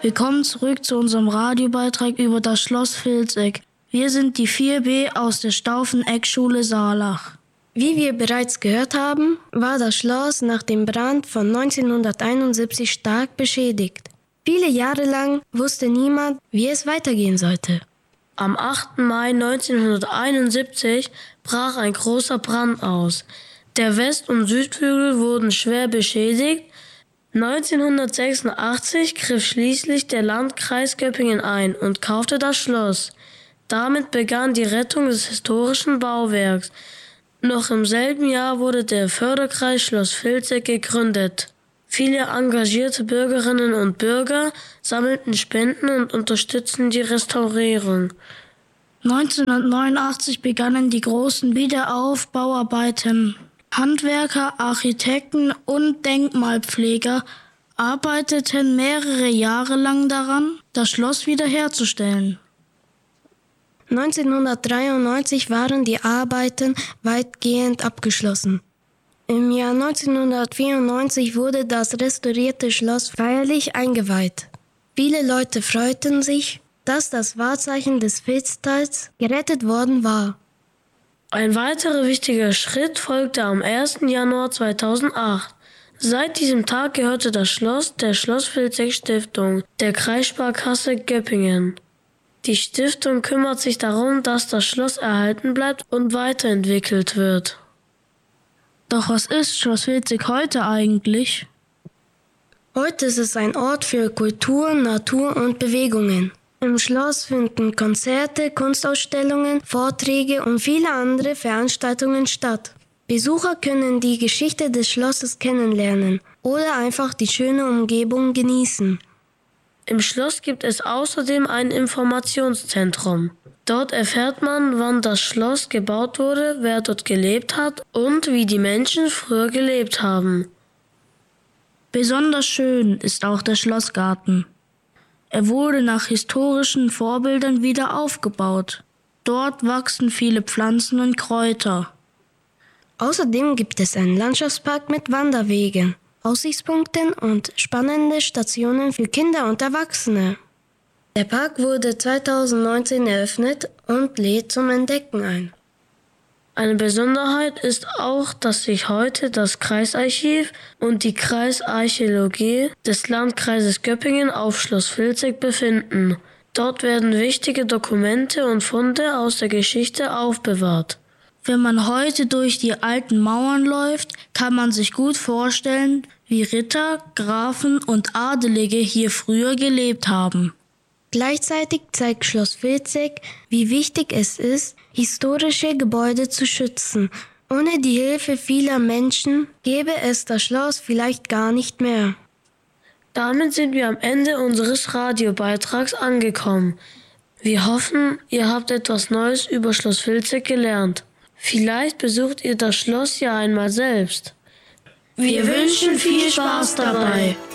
Willkommen zurück zu unserem Radiobeitrag über das Schloss Vilseck. Wir sind die 4b aus der Stauffeneck-Schule Saarlach. Wie wir bereits gehört haben, war das Schloss nach dem Brand von 1971 stark beschädigt. Viele Jahre lang wusste niemand, wie es weitergehen sollte. Am 8. Mai 1971 brach ein großer Brand aus. Der West- und Südflügel wurden schwer beschädigt. 1986 griff schließlich der Landkreis Göppingen ein und kaufte das Schloss. Damit begann die Rettung des historischen Bauwerks. Noch im selben Jahr wurde der Förderkreis Schloss Vilseck gegründet. Viele engagierte Bürgerinnen und Bürger sammelten Spenden und unterstützten die Restaurierung. 1989 begannen die großen Wiederaufbauarbeiten. Handwerker, Architekten und Denkmalpfleger arbeiteten mehrere Jahre lang daran, das Schloss wiederherzustellen. 1993 waren die Arbeiten weitgehend abgeschlossen. Im Jahr 1994 wurde das restaurierte Schloss feierlich eingeweiht. Viele Leute freuten sich, dass das Wahrzeichen des Vilstals gerettet worden war. Ein weiterer wichtiger Schritt folgte am 1. Januar 2008. Seit diesem Tag gehörte das Schloss der Schloss Vilseck Stiftung, der Kreissparkasse Göppingen. Die Stiftung kümmert sich darum, dass das Schloss erhalten bleibt und weiterentwickelt wird. Doch was ist Schloss Vilseck heute eigentlich? Heute ist es ein Ort für Kultur, Natur und Bewegungen. Im Schloss finden Konzerte, Kunstausstellungen, Vorträge und viele andere Veranstaltungen statt. Besucher können die Geschichte des Schlosses kennenlernen oder einfach die schöne Umgebung genießen. Im Schloss gibt es außerdem ein Informationszentrum. Dort erfährt man, wann das Schloss gebaut wurde, wer dort gelebt hat und wie die Menschen früher gelebt haben. Besonders schön ist auch der Schlossgarten. Er wurde nach historischen Vorbildern wieder aufgebaut. Dort wachsen viele Pflanzen und Kräuter. Außerdem gibt es einen Landschaftspark mit Wanderwegen, Aussichtspunkten und spannende Stationen für Kinder und Erwachsene. Der Park wurde 2019 eröffnet und lädt zum Entdecken ein. Eine Besonderheit ist auch, dass sich heute das Kreisarchiv und die Kreisarchäologie des Landkreises Göppingen auf Schloss Vilseck befinden. Dort werden wichtige Dokumente und Funde aus der Geschichte aufbewahrt. Wenn man heute durch die alten Mauern läuft, kann man sich gut vorstellen, wie Ritter, Grafen und Adelige hier früher gelebt haben. Gleichzeitig zeigt Schloss Vilseck, wie wichtig es ist, historische Gebäude zu schützen. Ohne die Hilfe vieler Menschen gäbe es das Schloss vielleicht gar nicht mehr. Damit sind wir am Ende unseres Radiobeitrags angekommen. Wir hoffen, ihr habt etwas Neues über Schloss Vilseck gelernt. Vielleicht besucht ihr das Schloss ja einmal selbst. Wir wünschen viel Spaß dabei.